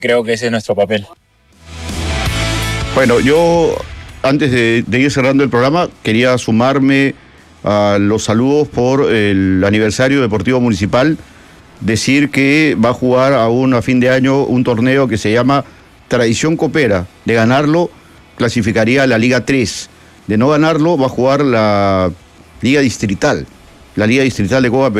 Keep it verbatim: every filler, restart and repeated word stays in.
creo que ese es nuestro papel. Bueno, yo antes de, de ir cerrando el programa, quería sumarme a los saludos por el aniversario deportivo municipal, decir que va a jugar aún a fin de año un torneo que se llama Tradición Copera. De ganarlo, clasificaría a la Liga tres. De no ganarlo, va a jugar la Liga Distrital, la Liga Distrital de Copa